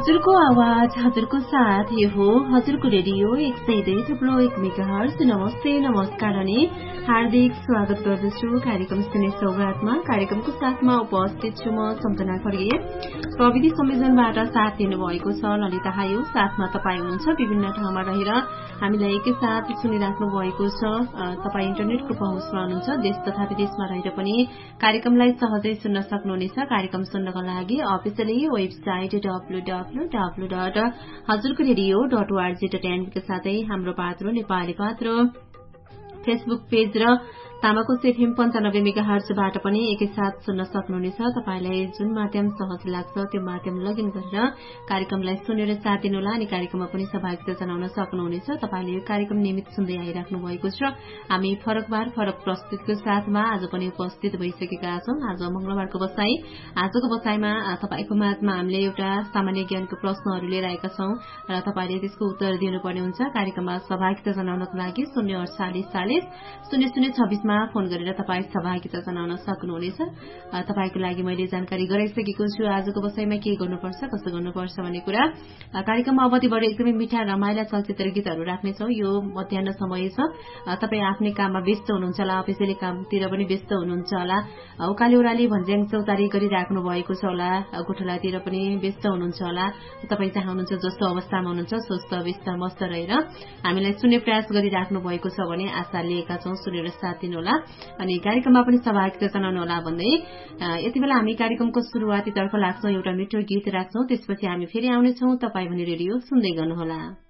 हजुरको आवाज हजुरको साथ यो हो हजुरको रेडियो 102.1 मेगाहर्ज। नमस्ते नमस्कार अनि हार्दिक स्वागत गर्दछु कार्यक्रम सुने सौगातमा। कार्यक्रमको साथमा उपस्थित छु म सम्झना खड्गे। प्रविधि संयोजनबाट साथ दिनुभएको छ ललिता हायो। साथमा तपाईँ हुनुहुन्छ विभिन्न ठाउँमा रहेर हामीलाई एकैसाथ सुनिराख्नु भएको छ। तपाईँ इन्टरनेटको पहुँचमा हुनुहुन्छ। देश तथा विदेशमा रहेर पनि कार्यक्रमलाई सहजै सुन्न सक्नुहुनेछ। कार्यक्रम सुन्नको लागि अफिसियली वेबसाइट www.hazurkoradio.org.nk का साथै हाम्रो पात्रो नेपाली पात्रो फेसबुक पेज र तामाकोस एफएम 95 मेगाहर्जबाट पनि एकैसाथ सुन्न सक्नुहुनेछ। तपाईलाई जुन माध्यम सहज लाग्छ त्यो माध्यम लगइन गरेर कार्यक्रमलाई सुनेर साथ दिनुहोला अनि कार्यक्रममा पनि सहभागिता जनाउन सक्नुहुनेछ। तपाईले यो कार्यक्रम नियमित सुन्दै आइराख्नु भएको छ। हामी फरकबार फरक प्रस्तुतिको साथमा आज पनि उपस्थित भइसकेका छौं। आज मंगलबारको बसाई। आजको बसाईमा तपाईको माझमा हामीले एउटा सामान्य ज्ञानको प्रश्नहरू लिएर आएका छौं र तपाईले त्यसको उत्तर दिनुपर्ने हुन्छ। कार्यक्रममा सहभागिता जनाउनको लागि 048400026 मा फोन गरेर तपाई सहभागिता जनाउन सक्नुहुनेछ। तपाईको लागि मैले जानकारी गराइसकेको छु आजको बसाईमा के गर्नुपर्छ कसो गर्नुपर्छ भन्ने कुरा। कार्यक्रममा अवधिभर एकदमै मिठा रमाइला चलचित्र गीतहरू राख्नेछौं। यो मध्याह्न समय छ। तपाई आफ्नै काममा व्यस्त हुनुहुन्छ होला, अफिसियली कामतिर पनि व्यस्त हुनुहुन्छ होला, उकाली ओह्राली भन्ज्याङ चौतारी गरिराख्नु भएको छ होला, गोठलातिर पनि व्यस्त हुनुहुन्छ होला। तपाई जहाँ हुनुहुन्छ जस्तो अवस्थामा हुनुहुन्छ स्वस्थ व्यस्त मस्त रहेर हामीलाई सुन्ने प्रयास गरिराख्नु भएको छ भने आशा लिएका छौं सुनेर साथ दिनुहोला अनि कार्यक्रममा पनि सहभागिता जनाउनु होला भन्दै यति बेला हामी कार्यक्रमको सुरुवातीतर्फ लाग्छौं। एउटा मिठो गीत राख्छौं। त्यसपछि हामी फेरि आउनेछौं। तपाई भने रेडियो सुन्दै गर्नुहोला।